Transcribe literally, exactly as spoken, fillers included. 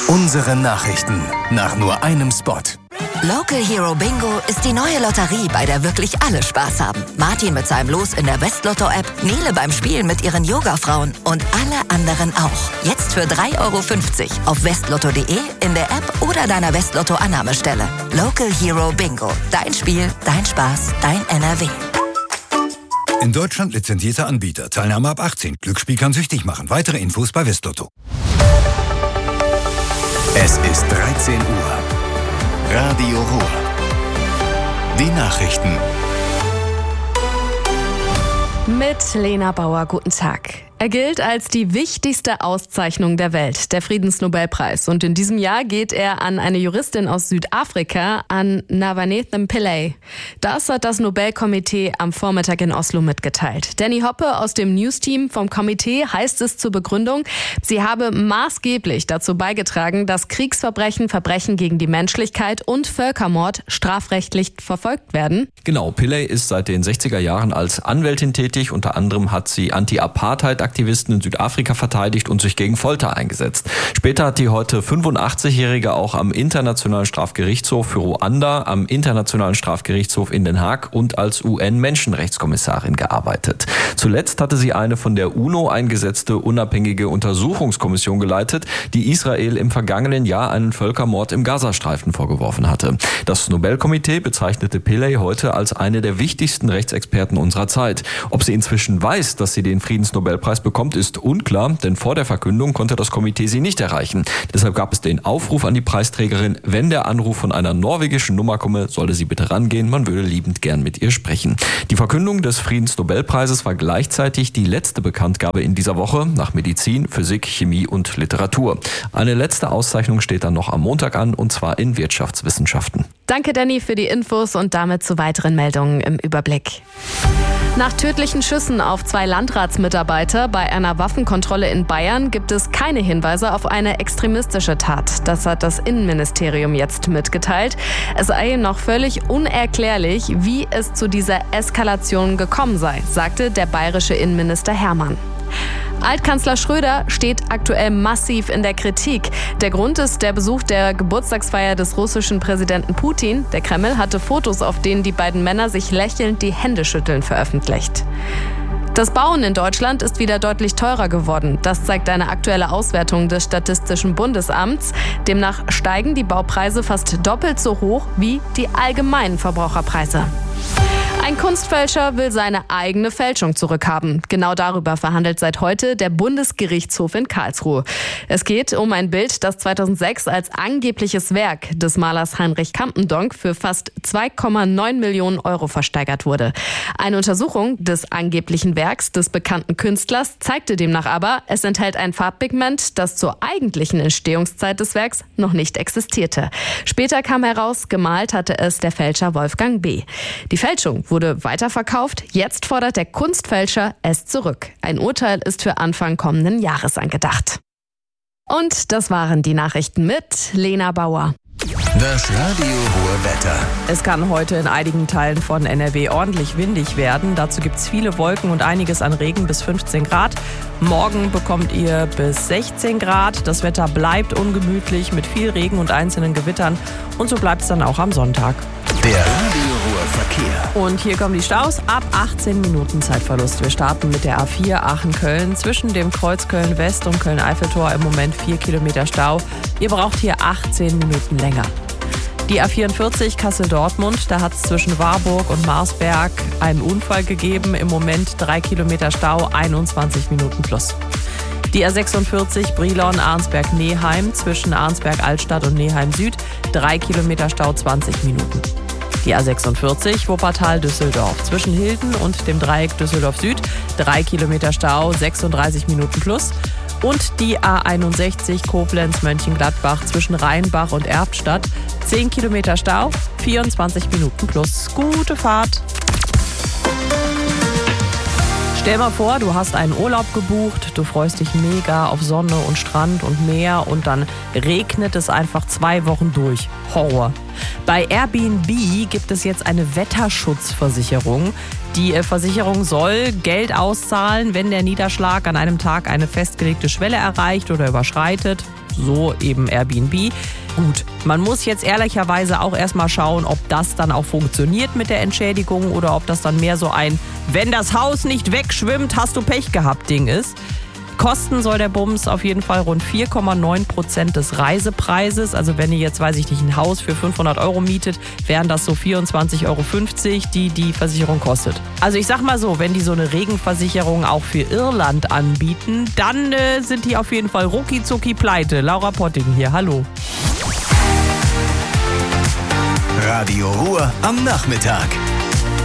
Unsere Nachrichten nach nur einem Spot. Local Hero Bingo ist die neue Lotterie, bei der wirklich alle Spaß haben. Martin mit seinem Los in der Westlotto-App, Nele beim Spielen mit ihren Yoga-Frauen und alle anderen auch. Jetzt für drei Euro fünfzig auf westlotto punkt de, in der App oder deiner Westlotto-Annahmestelle. Local Hero Bingo. Dein Spiel, dein Spaß, dein N R W. In Deutschland lizenzierter Anbieter. Teilnahme ab achtzehn. Glücksspiel kann süchtig machen. Weitere Infos bei Westlotto. Es ist dreizehn Uhr. Radio Ruhr. Die Nachrichten. Mit Lena Bauer, guten Tag. Er gilt als die wichtigste Auszeichnung der Welt, der Friedensnobelpreis. Und in diesem Jahr geht er an eine Juristin aus Südafrika, an Navanetham Pillay. Das hat das Nobelkomitee am Vormittag in Oslo mitgeteilt. Danny Hoppe aus dem News-Team vom Komitee heißt es zur Begründung, sie habe maßgeblich dazu beigetragen, dass Kriegsverbrechen, Verbrechen gegen die Menschlichkeit und Völkermord strafrechtlich verfolgt werden. Genau, Pillay ist seit den sechziger Jahren als Anwältin tätig. Unter anderem hat sie Anti-Apartheid Aktivisten in Südafrika verteidigt und sich gegen Folter eingesetzt. Später hat die heute fünfundachtzigjährige auch am Internationalen Strafgerichtshof für Ruanda, am Internationalen Strafgerichtshof in Den Haag und als U N-Menschenrechtskommissarin gearbeitet. Zuletzt hatte sie eine von der UNO eingesetzte unabhängige Untersuchungskommission geleitet, die Israel im vergangenen Jahr einen Völkermord im Gazastreifen vorgeworfen hatte. Das Nobelkomitee bezeichnete Pillay heute als eine der wichtigsten Rechtsexperten unserer Zeit. Ob sie inzwischen weiß, dass sie den Friedensnobelpreis bekommt, ist unklar, denn vor der Verkündung konnte das Komitee sie nicht erreichen. Deshalb gab es den Aufruf an die Preisträgerin, wenn der Anruf von einer norwegischen Nummer komme, solle sie bitte rangehen, man würde liebend gern mit ihr sprechen. Die Verkündung des Friedensnobelpreises war gleichzeitig die letzte Bekanntgabe in dieser Woche nach Medizin, Physik, Chemie und Literatur. Eine letzte Auszeichnung steht dann noch am Montag an, und zwar in Wirtschaftswissenschaften. Danke, Danny, für die Infos und damit zu weiteren Meldungen im Überblick. Nach tödlichen Schüssen auf zwei Landratsmitarbeiter bei einer Waffenkontrolle in Bayern gibt es keine Hinweise auf eine extremistische Tat. Das hat das Innenministerium jetzt mitgeteilt. Es sei noch völlig unerklärlich, wie es zu dieser Eskalation gekommen sei, sagte der bayerische Innenminister Hermann. Altkanzler Schröder steht aktuell massiv in der Kritik. Der Grund ist der Besuch der Geburtstagsfeier des russischen Präsidenten Putin. Der Kreml hatte Fotos, auf denen die beiden Männer sich lächelnd die Hände schütteln, veröffentlicht. Das Bauen in Deutschland ist wieder deutlich teurer geworden. Das zeigt eine aktuelle Auswertung des Statistischen Bundesamts. Demnach steigen die Baupreise fast doppelt so hoch wie die allgemeinen Verbraucherpreise. Ein Kunstfälscher will seine eigene Fälschung zurückhaben. Genau darüber verhandelt seit heute der Bundesgerichtshof in Karlsruhe. Es geht um ein Bild, das zweitausendsechs als angebliches Werk des Malers Heinrich Campendonck für fast zwei Komma neun Millionen Euro versteigert wurde. Eine Untersuchung des angeblichen Werks des bekannten Künstlers zeigte demnach aber, es enthält ein Farbpigment, das zur eigentlichen Entstehungszeit des Werks noch nicht existierte. Später kam heraus, gemalt hatte es der Fälscher Wolfgang B. Die Fälschung wurde weiterverkauft. Jetzt fordert der Kunstfälscher es zurück. Ein Urteil ist für Anfang kommenden Jahres angedacht. Und das waren die Nachrichten mit Lena Bauer. Das Radio Ruhr Wetter. Es kann heute in einigen Teilen von N R W ordentlich windig werden. Dazu gibt es viele Wolken und einiges an Regen bis fünfzehn Grad. Morgen bekommt ihr bis sechzehn Grad. Das Wetter bleibt ungemütlich mit viel Regen und einzelnen Gewittern. Und so bleibt es dann auch am Sonntag. Der Radio Ruhr Verkehr. Und hier kommen die Staus ab achtzehn Minuten Zeitverlust. Wir starten mit der A vier Aachen-Köln. Zwischen dem Kreuz Köln-West und Köln-Eiffeltor im Moment vier Kilometer Stau. Ihr braucht hier achtzehn Minuten länger. Die A vierundvierzig Kassel-Dortmund, da hat es zwischen Warburg und Marsberg einen Unfall gegeben. Im Moment drei Kilometer Stau, einundzwanzig Minuten plus. Die A sechsundvierzig Brilon-Arnsberg-Neheim zwischen Arnsberg-Altstadt und Neheim-Süd, drei Kilometer Stau, zwanzig Minuten. Die A sechsundvierzig Wuppertal-Düsseldorf zwischen Hilden und dem Dreieck Düsseldorf-Süd, drei Kilometer Stau, sechsunddreißig Minuten plus. Und die A einundsechzig Koblenz-Mönchengladbach zwischen Rheinbach und Erftstadt, zehn Kilometer Stau, vierundzwanzig Minuten plus. Gute Fahrt! Stell mal vor, du hast einen Urlaub gebucht, du freust dich mega auf Sonne und Strand und Meer und dann regnet es einfach zwei Wochen durch. Horror. Bei Airbnb gibt es jetzt eine Wetterschutzversicherung. Die Versicherung soll Geld auszahlen, wenn der Niederschlag an einem Tag eine festgelegte Schwelle erreicht oder überschreitet. so eben Airbnb. Gut, man muss jetzt ehrlicherweise auch erstmal schauen, ob das dann auch funktioniert mit der Entschädigung oder ob das dann mehr so ein, wenn das Haus nicht wegschwimmt, hast du Pech gehabt Ding ist. Kosten soll der Bums auf jeden Fall rund vier Komma neun Prozent des Reisepreises. Also wenn ihr jetzt, weiß ich nicht, ein Haus für fünfhundert Euro mietet, wären das so vierundzwanzig Euro fünfzig, die die Versicherung kostet. Also ich sag mal so, wenn die so eine Regenversicherung auch für Irland anbieten, dann äh, sind die auf jeden Fall rucki zucki pleite. Laura Potting hier, hallo. Radio Ruhr am Nachmittag.